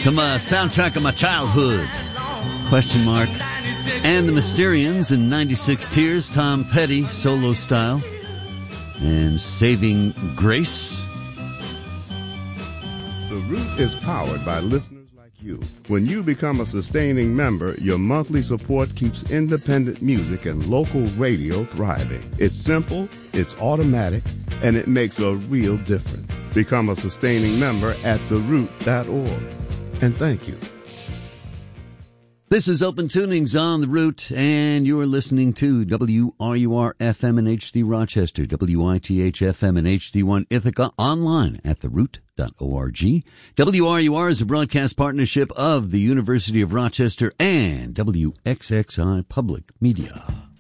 To my soundtrack of my childhood. Question mark. And the Mysterians in 96 Tears, Tom Petty, solo style. And Saving Grace. The Root is powered by listeners like you. When you become a sustaining member, your monthly support keeps independent music and local radio thriving. It's simple, it's automatic, and it makes a real difference. Become a sustaining member at theroot.org. And thank you. This is Open Tunings on the Root, and you're listening to WRUR-FM in HD Rochester, WITH-FM in HD1 Ithaca, online at theroot.org. WRUR is a broadcast partnership of the University of Rochester and WXXI Public Media.